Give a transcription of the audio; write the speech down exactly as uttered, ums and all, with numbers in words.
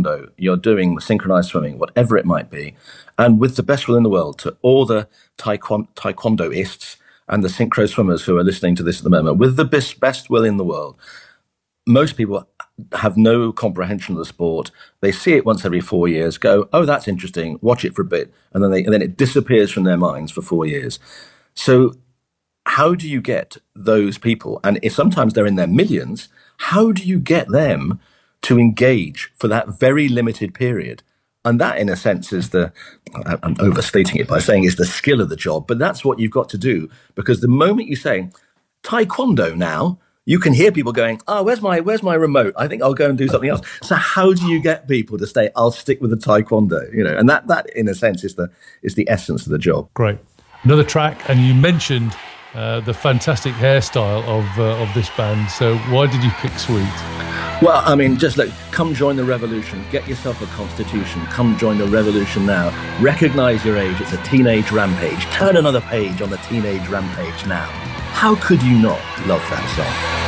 taekwondo, you're doing synchronized swimming, whatever it might be, and with the best will in the world, to all the taekwondo, taekwondoists and the synchro swimmers who are listening to this at the moment, with the best, best will in the world, most people have no comprehension of the sport. They see it once every four years, go, oh, that's interesting, watch it for a bit, and then they, and then it disappears from their minds for four years. So how do you get those people, and if sometimes they're in their millions, how do you get them to engage for that very limited period? And that, in a sense, is the, I'm overstating it by saying is the skill of the job, but that's what you've got to do. Because the moment you say, taekwondo now, you can hear people going, oh, where's my where's my remote? I think I'll go and do something else. So how do you get people to say, I'll stick with the taekwondo? You know, and that, that in a sense, is the is the essence of the job. Great. Another track, and you mentioned uh, the fantastic hairstyle of uh, of this band. So why did you pick Sweet? Well, I mean, just look, come join the revolution. Get yourself a constitution. Come join the revolution now. Recognize your age. It's a teenage rampage. Turn another page on the teenage rampage now. How could you not love that song?